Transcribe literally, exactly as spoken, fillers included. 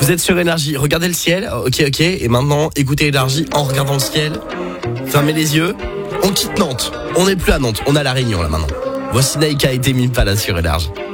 Vous êtes sur Énergie, regardez le ciel, ok ok, et maintenant écoutez Énergie en regardant le ciel, fermez les yeux, on quitte Nantes, on n'est plus à Nantes, on est à La Réunion là maintenant. Voici Naïka et Tame Impala sur Énergie.